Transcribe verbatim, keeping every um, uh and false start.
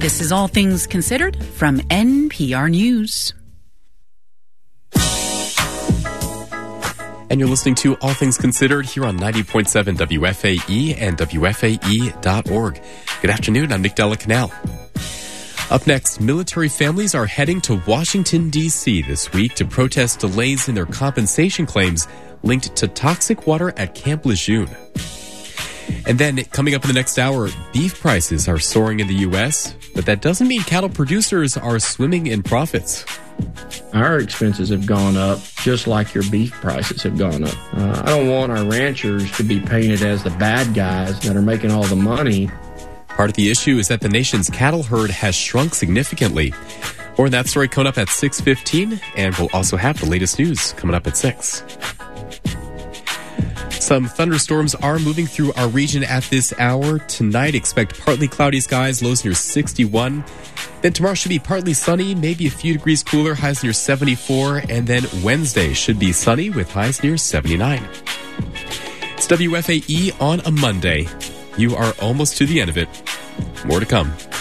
This is All Things Considered from N P R News. And you're listening to All Things Considered here on ninety point seven W F A E and W F A E dot org. Good afternoon, I'm Nick Della Canal. Up next, military families are heading to Washington, D C this week to protest delays in their compensation claims linked to toxic water at Camp Lejeune. And then, coming up in the next hour, beef prices are soaring in the U S, but that doesn't mean cattle producers are swimming in profits. Our expenses have gone up just like your beef prices have gone up. Uh, I don't want our ranchers to be painted as the bad guys that are making all the money. Part of the issue is that the nation's cattle herd has shrunk significantly. More on that story coming up at six fifteen, and we'll also have the latest news coming up at six. Some thunderstorms are moving through our region at this hour. Tonight, expect partly cloudy skies, lows near sixty-one. Then tomorrow should be partly sunny, maybe a few degrees cooler, highs near seventy-four. And then Wednesday should be sunny with highs near seventy-nine. It's W F A E on a Monday. You are almost to the end of it. More to come.